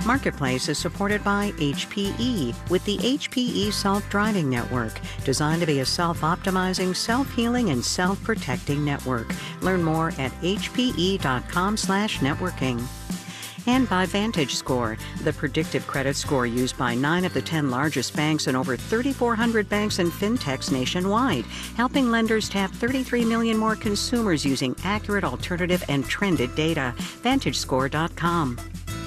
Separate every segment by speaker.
Speaker 1: Marketplace is supported by HPE with the HPE Self-Driving Network, designed to be a self-optimizing, self-healing, and self-protecting network. Learn more at hpe.com/networking. And by VantageScore, the predictive credit score used by 9 of the 10 largest banks and over 3,400 banks and fintechs nationwide, helping lenders tap 33 million more consumers using accurate, alternative, and trended data. VantageScore.com.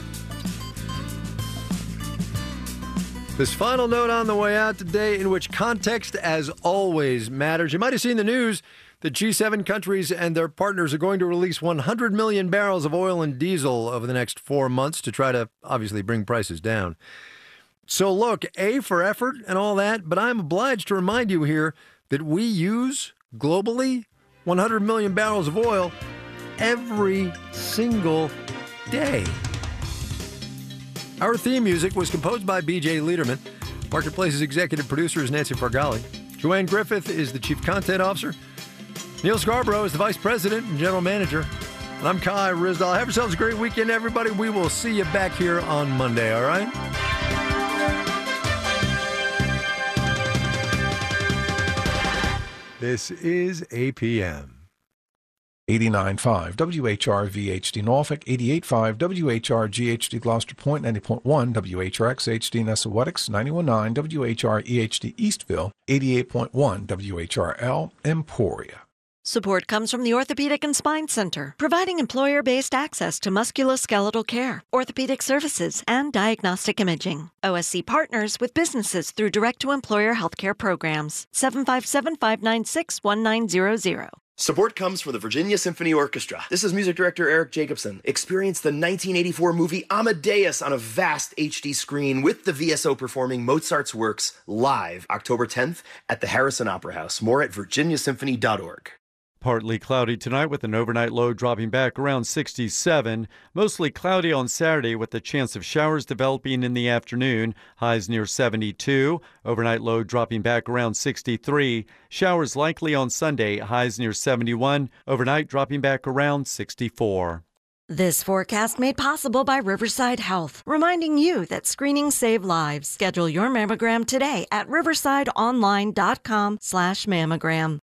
Speaker 2: This final note on the way out today, in which context, as always, matters. You might have seen the news that G7 countries and their partners are going to release 100 million barrels of oil and diesel over the next 4 months to try to obviously bring prices down. So look, A for effort and all that, but I'm obliged to remind you here that we use globally 100 million barrels of oil every single day. Our theme music was composed by B.J. Liederman. Marketplace's executive producer is Nancy Fargali. Joanne Griffith is the chief content officer. Neil Scarborough is the vice president and general manager. And I'm Kai Ryssdal. Have yourselves a great weekend, everybody. We will see you back here on Monday, all right? This is APM.
Speaker 3: 89.5 WHR VHD Norfolk, 88.5 WHR GHD Gloucester Point, 90.1 WHRX HD Nessawetics, 91.9 WHR EHD Eastville, 88.1 WHRL Emporia.
Speaker 4: Support comes from the Orthopedic and Spine Center, providing employer-based access to musculoskeletal care, orthopedic services, and diagnostic imaging. OSC partners with businesses through direct-to-employer healthcare programs. 757-596-1900.
Speaker 5: Support comes from the Virginia Symphony Orchestra. This is music director Eric Jacobson. Experience the 1984 movie Amadeus on a vast HD screen with the VSO performing Mozart's works live October 10th at the Harrison Opera House. More at virginiasymphony.org.
Speaker 6: Partly cloudy tonight with an overnight low dropping back around 67. Mostly cloudy on Saturday with the chance of showers developing in the afternoon. Highs near 72. Overnight low dropping back around 63. Showers likely on Sunday. Highs near 71. Overnight dropping back around 64.
Speaker 4: This forecast made possible by Riverside Health, reminding you that screenings save lives. Schedule your mammogram today at riversideonline.com/mammogram.